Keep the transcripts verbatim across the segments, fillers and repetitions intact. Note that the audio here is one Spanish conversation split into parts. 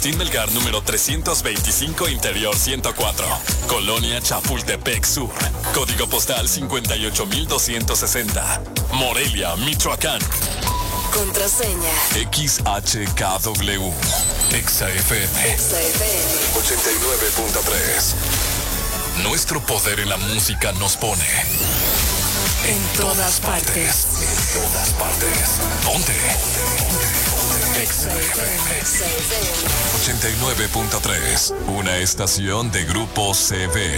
Agustín Melgar, número trescientos veinticinco, Interior ciento cuatro. Colonia Chapultepec Sur. Código postal cincuenta y ocho mil doscientos sesenta. Morelia, Michoacán. Contraseña X H K W. Exa F M. Exa F M ochenta y nueve punto tres. Nuestro poder en la música nos pone en todas partes. En todas partes. Ponte. Exa F M ochenta y nueve punto tres. Una estación de Grupo C V.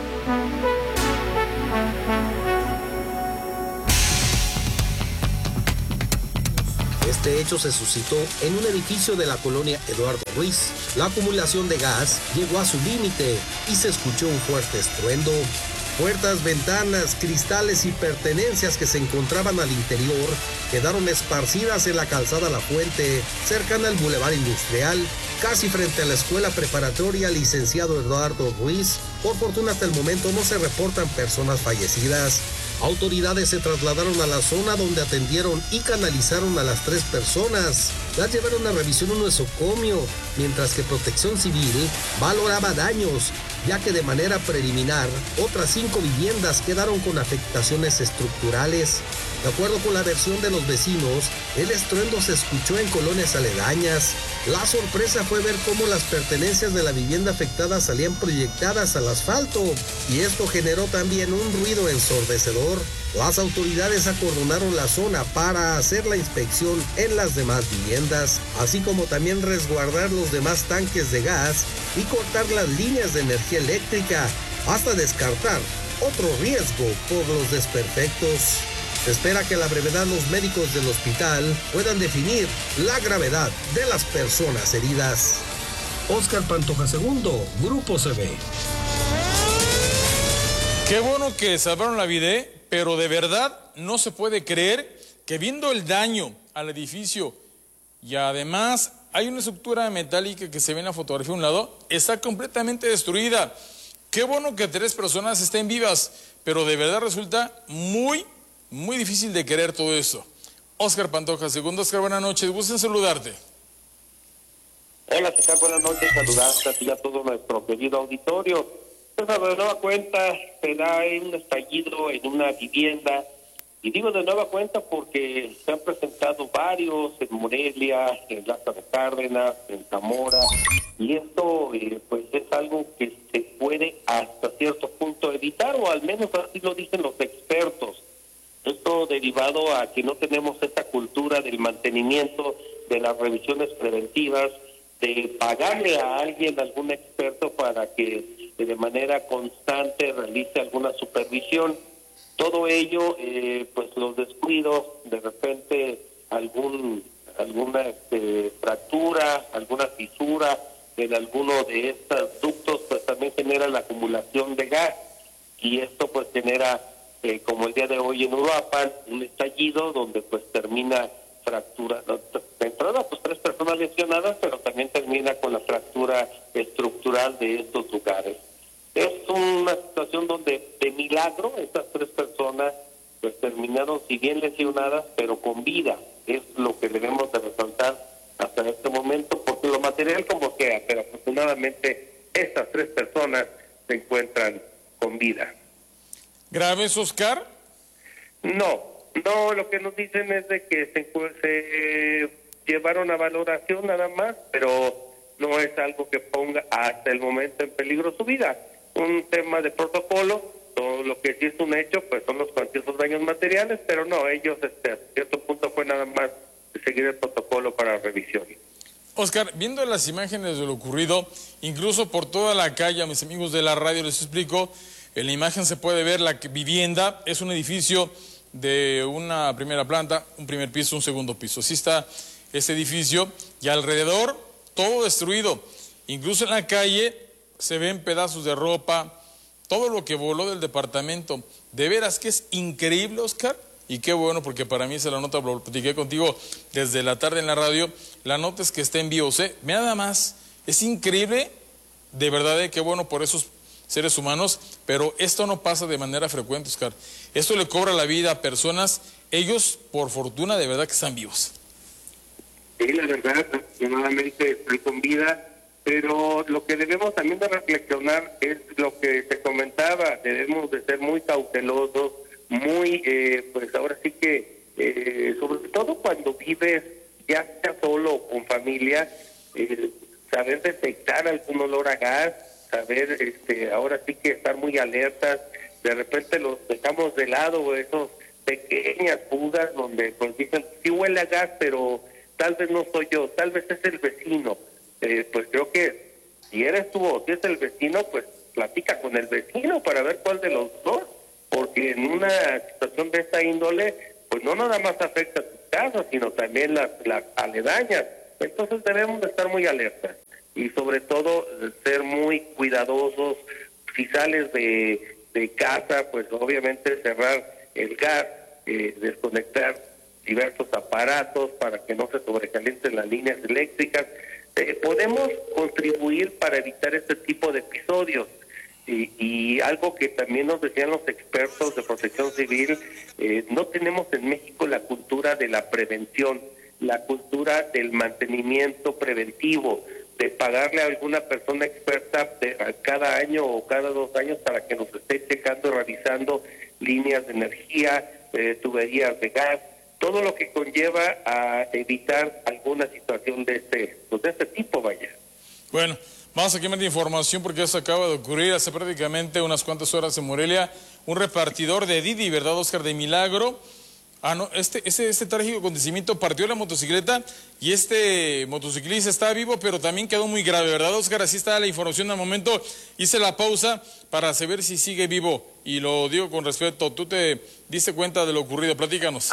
Este hecho se suscitó en un edificio de la colonia Eduardo Ruiz. La acumulación de gas llegó a su límite y se escuchó un fuerte estruendo. Puertas, ventanas, cristales y pertenencias que se encontraban al interior quedaron esparcidas en la calzada La Fuente, cercana al Boulevard Industrial, casi frente a la escuela preparatoria Licenciado Eduardo Ruiz. Por fortuna, hasta el momento no se reportan personas fallecidas. Autoridades se trasladaron a la zona donde atendieron y canalizaron a las tres personas. Las llevaron a revisión un nosocomio, mientras que Protección Civil valoraba daños, ya que de manera preliminar otras cinco viviendas quedaron con afectaciones estructurales. De acuerdo con la versión de los vecinos, el estruendo se escuchó en colonias aledañas. La sorpresa fue ver cómo las pertenencias de la vivienda afectada salían proyectadas al asfalto, y esto generó también un ruido ensordecedor. Las autoridades acordonaron la zona para hacer la inspección en las demás viviendas, así como también resguardar los demás tanques de gas y cortar las líneas de energía eléctrica, hasta descartar otro riesgo por los desperfectos. Se espera que a la brevedad los médicos del hospital puedan definir la gravedad de las personas heridas. Oscar Pantoja segundo, Grupo C V. Qué bueno que salvaron la vida, pero de verdad no se puede creer que viendo el daño al edificio y además hay una estructura metálica que se ve en la fotografía a un lado, está completamente destruida. Qué bueno que tres personas estén vivas, pero de verdad resulta muy, muy difícil de creer todo esto. Oscar Pantoja segundo. Oscar, buenas noches, gusto en saludarte. Hola, ¿qué tal? Buenas noches, saludarte a ti y a todo nuestro querido auditorio. Pues de nueva cuenta se da un estallido en una vivienda, y digo de nueva cuenta porque se han presentado varios en Morelia, en Lázaro Cárdenas, en Zamora, y esto eh, pues es algo que se puede hasta cierto punto evitar, o al menos así lo dicen los expertos. Esto derivado a que no tenemos esta cultura del mantenimiento, de las revisiones preventivas, de pagarle a alguien, algún experto, para que de manera constante realice alguna supervisión. Todo ello, eh, pues los descuidos, de repente algún alguna este, fractura, alguna fisura en alguno de estos ductos, pues también genera la acumulación de gas, y esto pues genera, eh, como el día de hoy en Uruapan, un estallido donde pues termina fractura, de entrada pues tres personas lesionadas, pero también termina con la fractura estructural de estos lugares. Es una situación donde de milagro estas tres personas pues terminaron, si bien lesionadas, pero con vida. Es lo que debemos de resaltar hasta este momento, porque lo material como sea, pero afortunadamente estas tres personas se encuentran con vida. ¿Graves, Oscar? No, no, lo que nos dicen es de que se, se llevaron a valoración nada más, pero no es algo que ponga hasta el momento en peligro su vida. Un tema de protocolo, todo lo que sí es un hecho, pues son los cuantiosos daños materiales, pero no, ellos este, a cierto punto fue nada más seguir el protocolo para revisión. Oscar, viendo las imágenes de lo ocurrido, incluso por toda la calle, a mis amigos de la radio les explico, en la imagen se puede ver la vivienda, es un edificio de una primera planta, un primer piso, un segundo piso. Así está este edificio y alrededor todo destruido, incluso en la calle se ven pedazos de ropa, todo lo que voló del departamento. De veras que es increíble, Oscar, y qué bueno, porque para mí esa la nota, lo platiqué contigo desde la tarde en la radio, la nota es que está en vivo, ¿eh? Nada más, es increíble, de verdad, eh, qué bueno por esos seres humanos, pero esto no pasa de manera frecuente, Oscar. Esto le cobra la vida a personas, ellos por fortuna de verdad que están vivos. Sí, la verdad, afortunadamente estoy con vida, pero lo que debemos también de reflexionar es lo que se comentaba, debemos de ser muy cautelosos, muy, eh, pues ahora sí que, eh, sobre todo cuando vives ya sea solo o con familia, eh, saber detectar algún olor a gas, saber, este, ahora sí que estar muy alertas, de repente los dejamos de lado, esos pequeñas fugas donde pues dicen, sí huele a gas, pero tal vez no soy yo, tal vez es el vecino. Eh, pues creo que si eres tú o si es el vecino, pues platica con el vecino para ver cuál de los dos, porque en una situación de esta índole, pues no nada más afecta a tu casa, sino también las, las aledañas. Entonces debemos de estar muy alertas y sobre todo ser muy cuidadosos. Si sales de, de casa, pues obviamente cerrar el gas, eh, desconectar diversos aparatos para que no se sobrecalienten las líneas eléctricas. Eh, podemos contribuir para evitar este tipo de episodios. Y, y algo que también nos decían los expertos de protección civil, eh, no tenemos en México la cultura de la prevención, la cultura del mantenimiento preventivo, de pagarle a alguna persona experta de, a cada año o cada dos años para que nos esté checando y revisando líneas de energía, eh, tuberías de gas, todo lo que conlleva a evitar alguna situación de este, pues de este tipo, vaya. Bueno, vamos a quemar de información porque eso acaba de ocurrir hace prácticamente unas cuantas horas en Morelia. Un repartidor de Didi, ¿verdad, Oscar? De Milagro. Ah, no, este, este, este trágico acontecimiento partió la motocicleta y este motociclista está vivo, pero también quedó muy grave, ¿verdad, Oscar? Así está la información al momento. Hice la pausa para saber si sigue vivo y lo digo con respeto. ¿Tú te diste cuenta de lo ocurrido? Platícanos.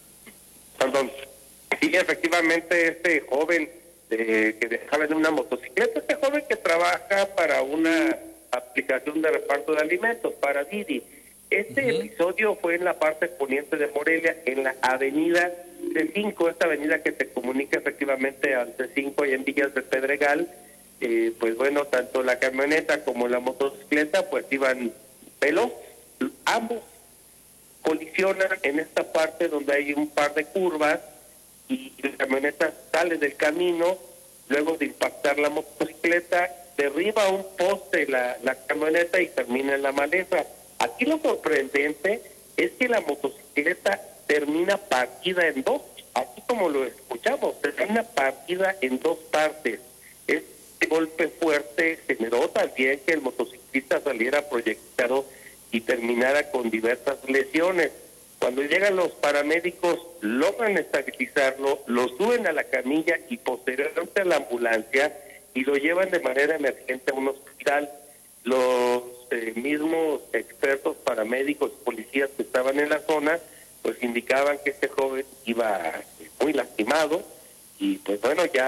Perdón. Sí, efectivamente, este joven eh, que dejaba en una motocicleta, este joven que trabaja para una aplicación de reparto de alimentos, para Didi. Este uh-huh. episodio fue en la parte poniente de Morelia, en la avenida C cinco, esta avenida que se comunica efectivamente al C cinco y en Villas de Pedregal. Eh, pues bueno, tanto la camioneta como la motocicleta pues iban veloz, ambos colisionan en esta parte donde hay un par de curvas y la camioneta sale del camino, luego de impactar la motocicleta, derriba un poste la, la camioneta y termina en la maleza. Aquí lo sorprendente es que la motocicleta termina partida en dos, así como lo escuchamos, termina partida en dos partes. Este golpe fuerte generó también que el motociclista saliera proyectado y terminara con diversas lesiones. Cuando llegan los paramédicos, logran estabilizarlo, lo suben a la camilla y posteriormente a la ambulancia y lo llevan de manera emergente a un hospital. Los eh, mismos expertos paramédicos, policías que estaban en la zona, pues indicaban que este joven iba eh, muy lastimado y pues bueno, ya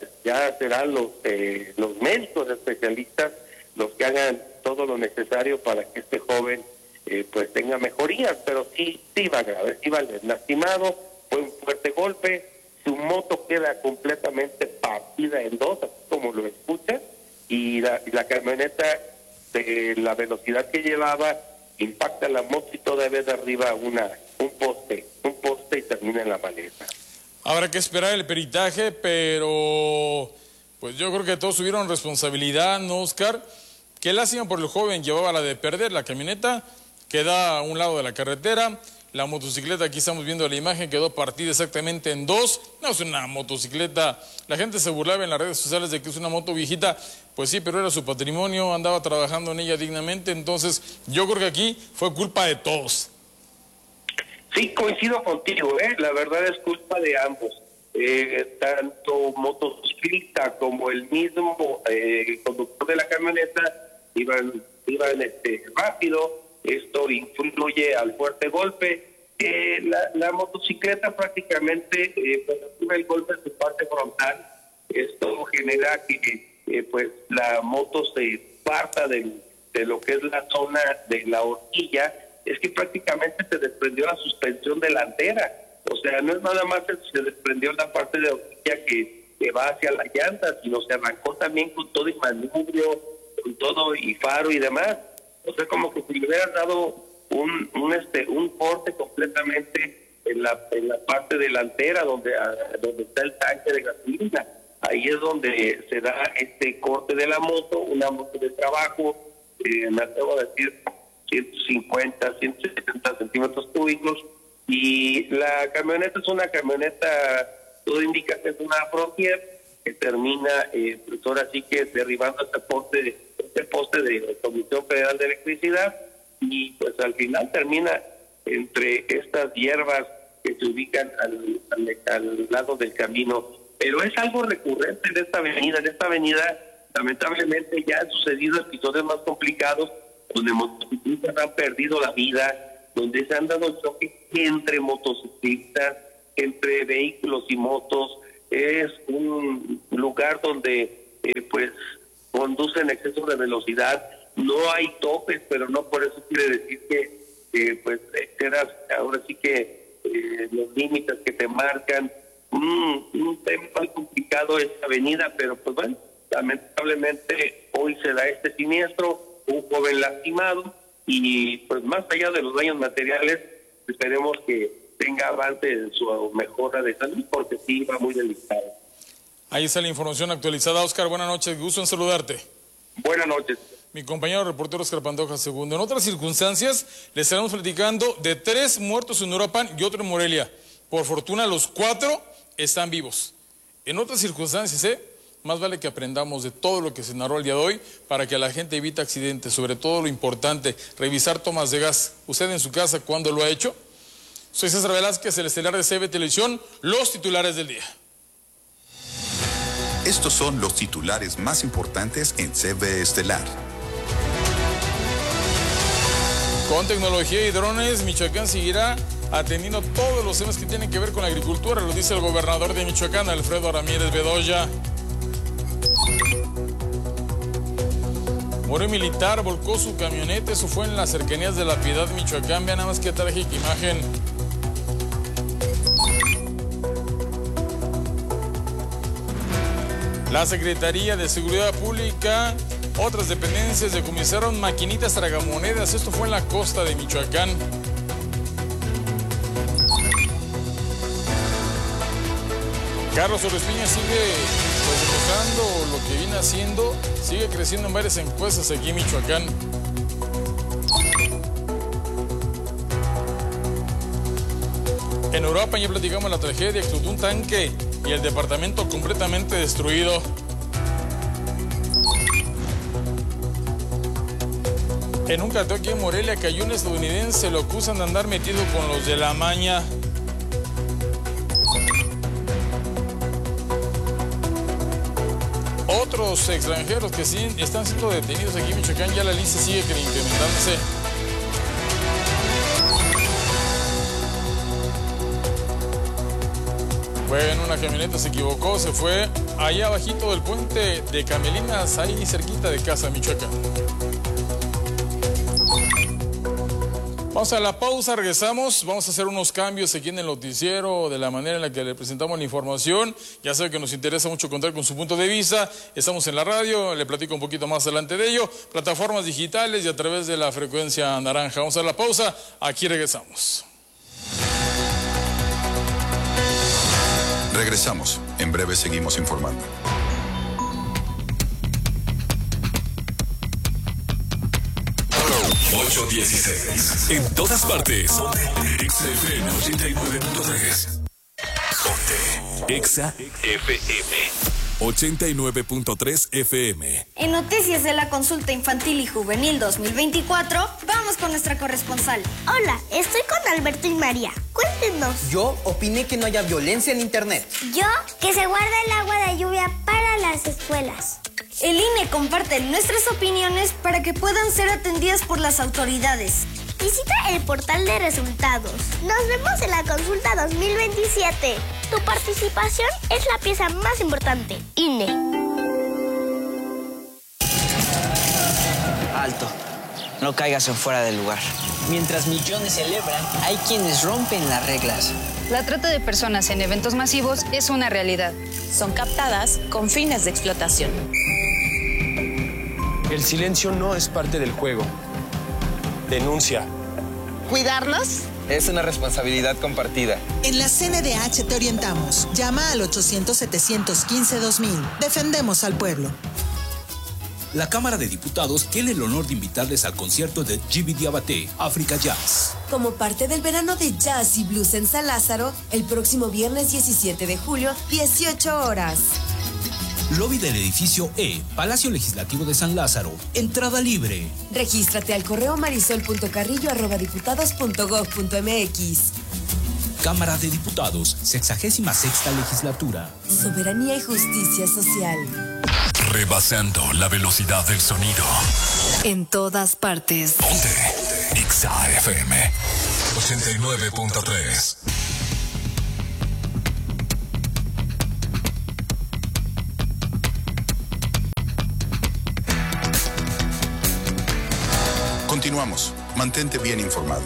ya serán los eh, los médicos especialistas los que hagan todo lo necesario para que este joven eh, pues tenga mejorías, pero sí, sí iba grave, sí iba lastimado, fue un fuerte golpe, su moto queda completamente partida en dos, así como lo escucha, y la, y la camioneta de la velocidad que llevaba impacta la moto y todavía de arriba una un poste, un poste y termina en la maleza. Habrá que esperar el peritaje, pero pues yo creo que todos tuvieron responsabilidad, ¿no, Oscar? Qué lástima por el joven, llevaba la de perder, la camioneta queda a un lado de la carretera, la motocicleta, aquí estamos viendo la imagen, quedó partida exactamente en dos. No es una motocicleta, la gente se burlaba en las redes sociales de que es una moto viejita, pues sí, pero era su patrimonio, andaba trabajando en ella dignamente, entonces yo creo que aquí fue culpa de todos. Sí, coincido contigo, ¿eh? La verdad es culpa de ambos, eh, tanto motociclista como el mismo eh, conductor de la camioneta iban, iban este, rápido. Esto influye al fuerte golpe. Eh, la, la motocicleta prácticamente eh, pues, recibe el golpe en su parte frontal. Esto genera que eh, pues la moto se parta de, de lo que es la zona de la horquilla. Es que prácticamente se desprendió la suspensión delantera. O sea, no es nada más que se desprendió la parte de horquilla que, que va hacia la llanta, sino se arrancó también con todo y manubrio, con todo y faro y demás. O sea, como que si le hubieran dado un un este un corte completamente en la, en la parte delantera donde, donde está el tanque de gasolina. Ahí es donde se da este corte de la moto, una moto de trabajo, eh, me atrevo a decir ciento cincuenta, ciento setenta centímetros cúbicos, y la camioneta es una camioneta, todo indica que es una Frontier, que termina, eh, pues ahora sí que derribando este poste, este poste de la Comisión Federal de Electricidad, y pues al final termina entre estas hierbas que se ubican al, al, al lado del camino. Pero es algo recurrente en esta avenida. En esta avenida, lamentablemente, ya han sucedido episodios más complicados donde motociclistas han perdido la vida, donde se han dado choques entre motociclistas, entre vehículos y motos. Es un lugar donde eh, pues conducen exceso de velocidad. No hay topes, pero no por eso quiere decir que eh, pues quedas ahora sí que eh, los límites que te marcan. Un, un tema muy complicado esta avenida, pero pues bueno, lamentablemente hoy se da este siniestro, un joven lastimado, y pues más allá de los daños materiales, esperemos que tenga avance en su mejora de salud, porque sí va muy delicado. Ahí está la información actualizada. Oscar, buenas noches, gusto en saludarte. Buenas noches. Mi compañero reportero Oscar Pantoja segundo. En otras circunstancias, le estaremos platicando de tres muertos en Uruapan y otro en Morelia. Por fortuna, los cuatro están vivos. En otras circunstancias, ¿eh? Más vale que aprendamos de todo lo que se narró el día de hoy para que la gente evite accidentes, sobre todo lo importante, revisar tomas de gas. ¿Usted en su casa cuándo lo ha hecho? Soy César Velázquez, el estelar de C B Televisión, los titulares del día. Estos son los titulares más importantes en C B Estelar. Con tecnología y drones, Michoacán seguirá atendiendo todos los temas que tienen que ver con la agricultura, lo dice el gobernador de Michoacán, Alfredo Ramírez Bedoya. Un militar volcó su camioneta, eso fue en las cercanías de La Piedad, Michoacán. Vean nada más qué trágica imagen. La Secretaría de Seguridad Pública, otras dependencias decomisaron maquinitas tragamonedas, esto fue en la costa de Michoacán. Carlos Orespiña sigue pues, demostrando lo que viene haciendo, sigue creciendo en varias encuestas aquí en Michoacán. En Europa ya platicamos la tragedia, explotó un tanque y el departamento completamente destruido. En un cateo aquí en Morelia cayó un estadounidense, lo acusan de andar metido con los de la maña. Otros extranjeros que sí están siendo detenidos aquí en Michoacán, ya la lista sigue incrementándose. Fue en una camioneta, se equivocó, se fue allá abajito del puente de Camelinas, ahí cerquita de casa, Michoacán. Vamos a la pausa, regresamos, vamos a hacer unos cambios aquí en el noticiero, de la manera en la que le presentamos la información. Ya sabe que nos interesa mucho contar con su punto de vista, estamos en la radio, le platico un poquito más adelante de ello, plataformas digitales y a través de la frecuencia naranja. Vamos a la pausa, aquí regresamos. Regresamos, en breve seguimos informando. ocho dieciséis. En todas partes. Exa F M ochenta y nueve punto tres. Ponte. Exa F M ochenta y nueve punto tres F M. En noticias de la consulta infantil y juvenil dos mil veinticuatro, vamos con nuestra corresponsal. Hola, estoy con Alberto y María. Cuéntenos. Yo opiné que no haya violencia en internet. Yo, que se guarda el agua de lluvia para las escuelas. El I N E comparte nuestras opiniones para que puedan ser atendidas por las autoridades. Visita el portal de resultados. Nos vemos en la consulta dos mil veintisiete. Tu participación es la pieza más importante. I N E. Alto. No caigas en fuera del lugar. Mientras millones celebran, hay quienes rompen las reglas. La trata de personas en eventos masivos es una realidad. Son captadas con fines de explotación. El silencio no es parte del juego. Denuncia. Cuidarnos Es una responsabilidad compartida. En la C N D H te orientamos. Llama al ochocientos, setecientos quince, dos mil. Defendemos al pueblo. La Cámara de Diputados tiene el honor de invitarles al concierto de Djiby Diabaté, África Jazz. Como parte del verano de jazz y blues en San Lázaro, el próximo viernes diecisiete de julio, dieciocho horas. Lobby del edificio E, Palacio Legislativo de San Lázaro. Entrada libre. Regístrate al correo marisol punto carrillo arroba diputados punto gob punto mx. Cámara de Diputados, sexagésima sexta legislatura. Soberanía y justicia social. Rebasando la velocidad del sonido. En todas partes. Ponte Ixa F M ochenta y nueve punto tres. Continuamos. Mantente bien informado.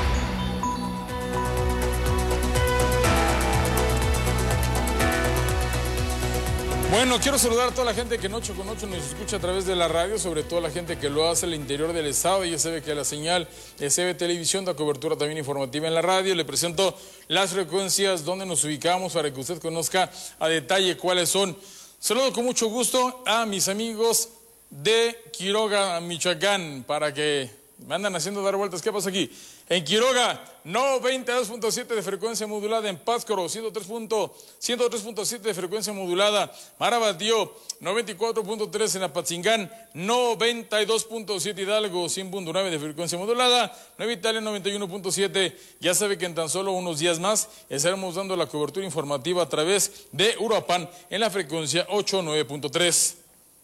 Bueno, quiero saludar a toda la gente que en ocho con ocho nos escucha a través de la radio, sobre todo la gente que lo hace al interior del estado. Ya sabe que la señal de C B Televisión da cobertura también informativa en la radio. Le presento las frecuencias donde nos ubicamos para que usted conozca a detalle cuáles son. Saludo con mucho gusto a mis amigos de Quiroga, Michoacán, para que me andan haciendo dar vueltas. ¿Qué pasa aquí? En Quiroga, noventa y dos punto siete de frecuencia modulada. En Pátzcuaro, ciento tres punto siete de frecuencia modulada. Marabatío, noventa y cuatro punto tres. En Apatzingán, noventa y dos punto siete. Hidalgo, cien punto nueve de frecuencia modulada. Nueva Italia, noventa y uno punto siete. Ya sabe que en tan solo unos días más estaremos dando la cobertura informativa a través de Uruapan en la frecuencia ochenta y nueve punto tres.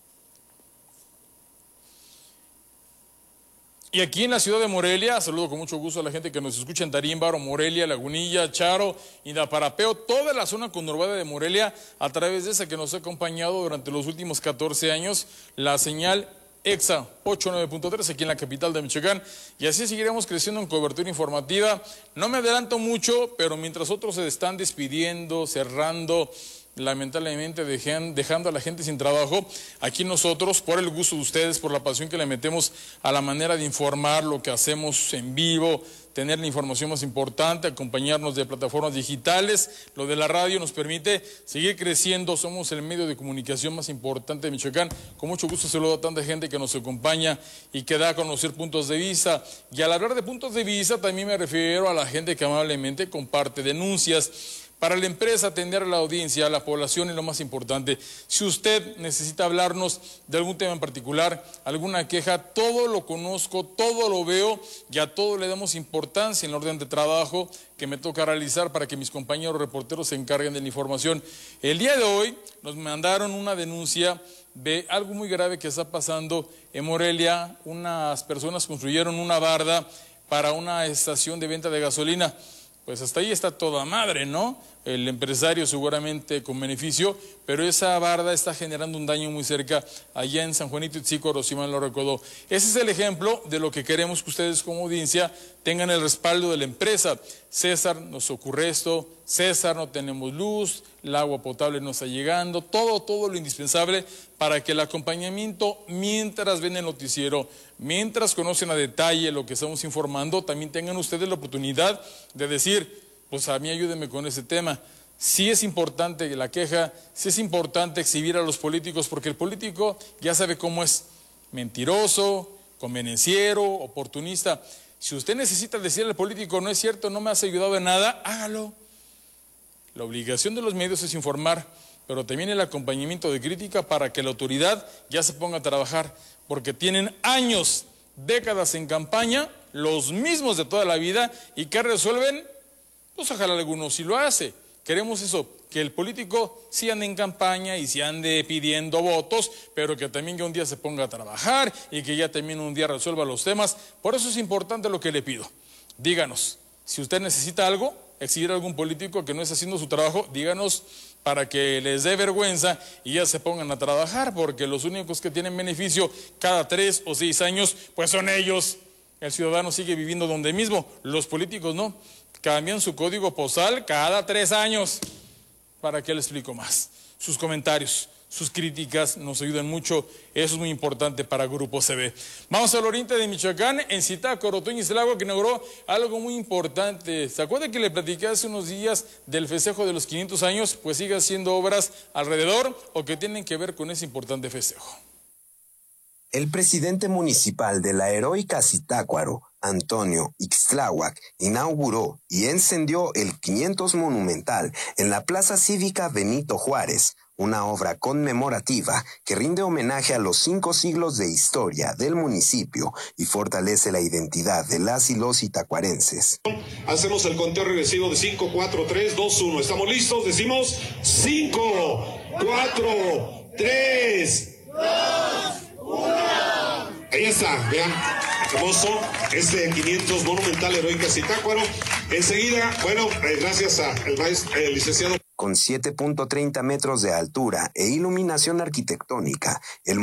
Y aquí en la ciudad de Morelia, saludo con mucho gusto a la gente que nos escucha en Tarímbaro, Morelia, Lagunilla, Charo, Indaparapeo, toda la zona conurbada de Morelia, a través de esa que nos ha acompañado durante los últimos catorce años, la señal Exa ochenta y nueve punto tres aquí en la capital de Michoacán, y así seguiremos creciendo en cobertura informativa. No me adelanto mucho, pero mientras otros se están despidiendo, cerrando, lamentablemente dejan, dejando a la gente sin trabajo, aquí nosotros, por el gusto de ustedes, por la pasión que le metemos a la manera de informar, lo que hacemos en vivo, tener la información más importante, acompañarnos de plataformas digitales, lo de la radio nos permite seguir creciendo. Somos el medio de comunicación más importante de Michoacán. Con mucho gusto saludo a tanta gente que nos acompaña y que da a conocer puntos de vista, y al hablar de puntos de vista también me refiero a la gente que amablemente comparte denuncias para la empresa, atender a la audiencia, a la población, y lo más importante, si usted necesita hablarnos de algún tema en particular, alguna queja, todo lo conozco, todo lo veo, y a todo le damos importancia en el orden de trabajo que me toca realizar para que mis compañeros reporteros se encarguen de la información. El día de hoy nos mandaron una denuncia de algo muy grave que está pasando en Morelia. Unas personas construyeron una barda para una estación de venta de gasolina. Pues hasta ahí está toda madre, ¿no? El empresario seguramente con beneficio, pero esa barda está generando un daño muy cerca allá en San Juanito Itzícoro, si mal no recuerdo. Ese es el ejemplo de lo que queremos que ustedes como audiencia tengan el respaldo de la empresa. César, nos ocurre esto, César, no tenemos luz, el agua potable no está llegando, todo, todo lo indispensable para que el acompañamiento, mientras ven el noticiero, mientras conocen a detalle lo que estamos informando, también tengan ustedes la oportunidad de decir, pues a mí ayúdenme con ese tema. Sí es importante la queja, sí es importante exhibir a los políticos, porque el político ya sabe cómo es: mentiroso, convenenciero, oportunista. Si usted necesita decirle al político, no es cierto, no me has ayudado en nada, hágalo. La obligación de los medios es informar, pero también el acompañamiento de crítica para que la autoridad ya se ponga a trabajar, porque tienen años, décadas en campaña, los mismos de toda la vida, y ¿qué resuelven? Pues ojalá algunos sí lo hace. Queremos eso, que el político sí ande en campaña y sí ande pidiendo votos, pero que también ya un día se ponga a trabajar y que ya también un día resuelva los temas. Por eso es importante lo que le pido. Díganos, si usted necesita algo, exigir a algún político que no está haciendo su trabajo, díganos para que les dé vergüenza y ya se pongan a trabajar, porque los únicos que tienen beneficio cada tres o seis años, pues son ellos. El ciudadano sigue viviendo donde mismo, los políticos no. Cambian su código postal cada tres años. ¿Para qué le explico más? Sus comentarios, sus críticas nos ayudan mucho. Eso es muy importante para Grupo C B. Vamos al oriente de Michoacán, en Zitácuaro, Toño Islagua, que inauguró algo muy importante. ¿Se acuerda que le platiqué hace unos días del festejo de los quinientos años? Pues sigue haciendo obras alrededor o que tienen que ver con ese importante festejo. El presidente municipal de la heroica Zitácuaro, Antonio Ixtláhuac, inauguró y encendió el quinientos Monumental en la Plaza Cívica Benito Juárez, una obra conmemorativa que rinde homenaje a los cinco siglos de historia del municipio y fortalece la identidad de las y los zitacuarenses. Hacemos el conteo regresivo de cinco, cuatro, tres, dos, uno. ¿Estamos listos? Decimos cinco, cuatro, tres, dos, uno. Ahí está, vean, hermoso, este quinientos Monumental Heroica Zitácuaro. Enseguida, bueno, eh, gracias al maestro, el licenciado. Con siete punto treinta metros de altura e iluminación arquitectónica, el